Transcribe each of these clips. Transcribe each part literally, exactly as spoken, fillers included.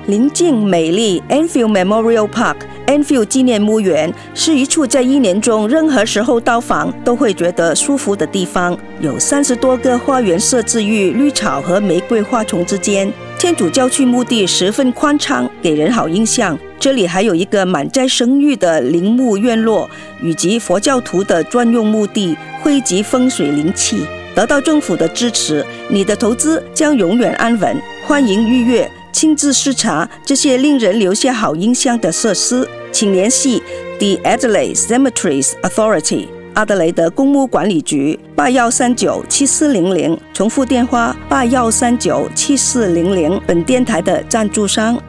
宁静美丽 Enfield Memorial Park Enfield 纪念墓园是一处在一年中任何时候到访都会觉得舒服的地方，有三十多个花园设置于绿草和玫瑰花丛之间。天主教区墓地十分宽敞，给人好印象。这里还有一个满载生育的陵墓院落，以及佛教徒的专用墓地，汇集风水灵气。得到政府的支持，你的投资将永远安稳。欢迎预约，亲自视察这些令人留下好印象的设施，请联系 The Adelaide Cemeteries Authority 阿德雷德公墓管理局八一三九七四零零，重复电话八一三九七四零零。本电台的赞助商。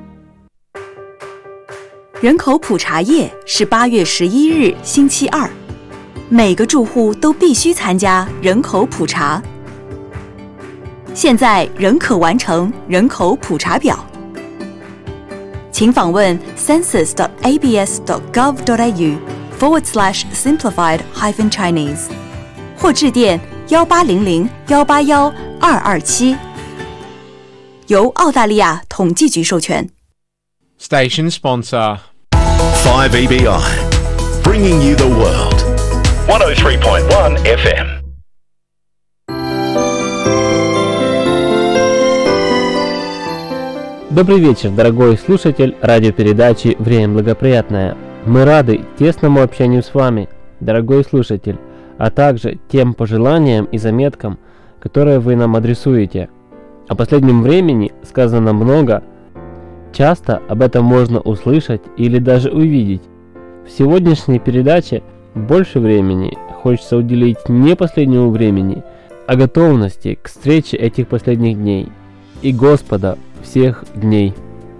人口普查夜是八月十一日星期二，每个住户都必须参加人口普查。现在仍可完成人口普查表，请访问 census dot a b s dot gov dot a u forward slash simplified hyphen Chinese， 或致电幺八零零幺八幺二二七，由澳大利亚统计局授权。 Station sponsor five E B I, bringing you the world. one oh three point one F M. Добрый вечер, дорогой слушатель радиопередачи «Время благоприятное». Мы рады тесному общению с вами, дорогой слушатель, а также тем пожеланиям и заметкам, которые вы нам адресуете. О последнем времени сказано много. Часто об этом можно услышать или даже увидеть. В сегодняшней передаче больше времени хочется уделить не последнему времени, а готовности к встрече этих последних дней и Господа всех дней.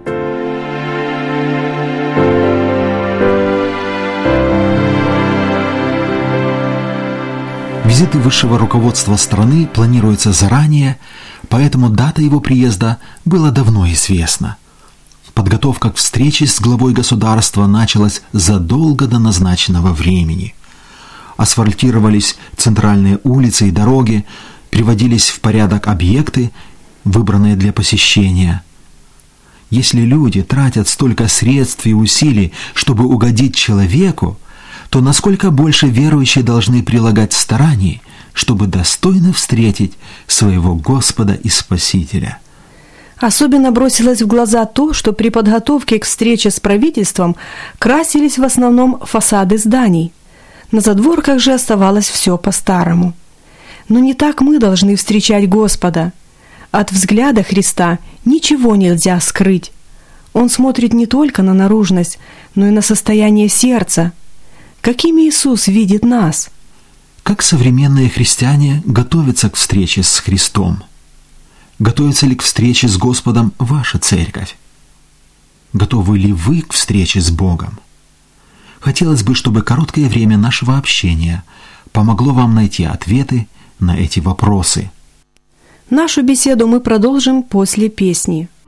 Визиты высшего руководства страны планируются заранее, поэтому дата его приезда была давно известна. Подготовка к встрече с главой государства началась задолго до назначенного времени. Асфальтировались центральные улицы и дороги, приводились в порядок объекты, выбранные для посещения. Если люди тратят столько средств и усилий, чтобы угодить человеку, то насколько больше верующие должны прилагать стараний, чтобы достойно встретить своего Господа и Спасителя. Особенно бросилось в глаза то, что при подготовке к встрече с правительством красились в основном фасады зданий. На задворках же оставалось все по-старому. Но не так мы должны встречать Господа. От взгляда Христа ничего нельзя скрыть. Он смотрит не только на наружность, но и на состояние сердца. Каким Иисус видит нас? Как современные христиане готовятся к встрече с Христом? Готовится ли к встрече с Господом ваша церковь? Готовы ли вы к встрече с Богом? Хотелось бы, чтобы короткое время нашего общения помогло вам найти ответы на эти вопросы. Нашу беседу мы продолжим после песни.